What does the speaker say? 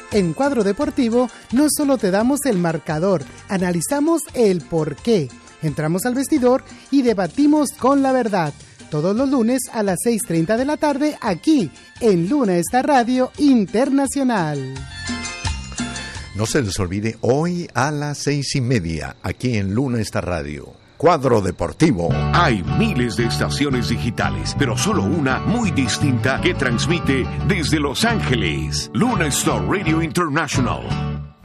En Cuadro Deportivo no solo te damos el marcador, analizamos el porqué. Entramos al vestidor y debatimos con la verdad. Todos los lunes a las 6:30 de la tarde aquí en Luna Star Radio Internacional. No se les olvide, hoy a las 6:30 aquí en Luna Star Radio. Cuadro Deportivo. Hay miles de estaciones digitales, pero solo una muy distinta que transmite desde Los Ángeles. Luna Star Radio International.